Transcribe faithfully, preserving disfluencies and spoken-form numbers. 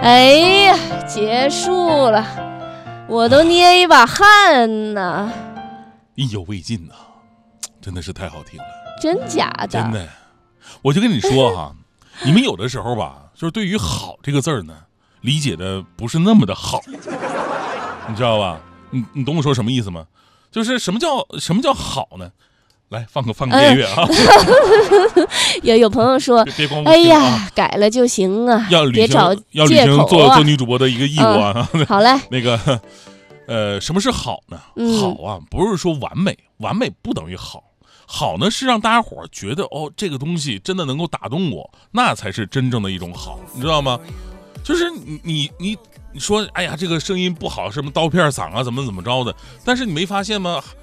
哎呀，结束了，我都捏一把汗呢， 意犹未尽呐，真的是太好听了。 真假的？ 真的，我就跟你说哈，你们有的时候吧，就是对于好这个字儿呢，理解的不是那么的好，你知道吧？你你懂我说什么意思吗？就是什么叫什么叫好呢？来放个放个音乐啊！ 有有朋友说， 别光哎呀，改了就行啊， 要履行别找要履行借口啊做做女主播的一个义务啊！ 嗯、好嘞， 那个呃，什么是好呢？ 嗯、 好啊，不是说完美，完美不等于好。好呢，是让大家伙觉得哦，这个东西真的能够打动我，那才是真正的一种好，你知道吗？就是你你你你说，哎呀，这个声音不好，什么刀片嗓啊，怎么怎么着的，但是你没发现吗？